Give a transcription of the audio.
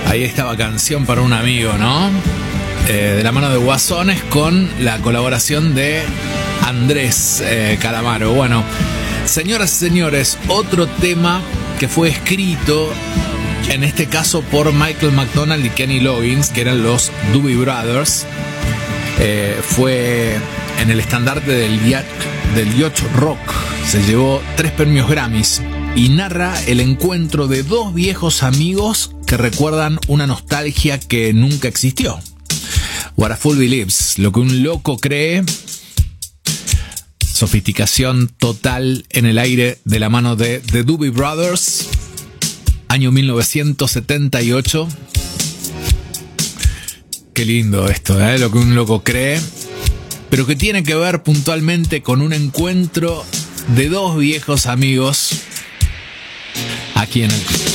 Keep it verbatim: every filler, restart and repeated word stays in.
Ahí estaba Canción para un amigo, ¿no? Eh, de la mano de Guasones con la colaboración de Andrés eh, Calamaro. Bueno, señoras y señores, otro tema que fue escrito, en este caso por Michael McDonald y Kenny Loggins, que eran los Doobie Brothers. Eh, fue en el estandarte del yacht, del yacht rock. Se llevó tres premios Grammys y narra el encuentro de dos viejos amigos que recuerdan una nostalgia que nunca existió. What a Fool Believes, lo que un loco cree. Sofisticación total en el aire de la mano de The Doobie Brothers, año mil novecientos setenta y ocho. Qué lindo esto, ¿eh? Lo que un loco cree, pero que tiene que ver puntualmente con un encuentro de dos viejos amigos aquí en el club.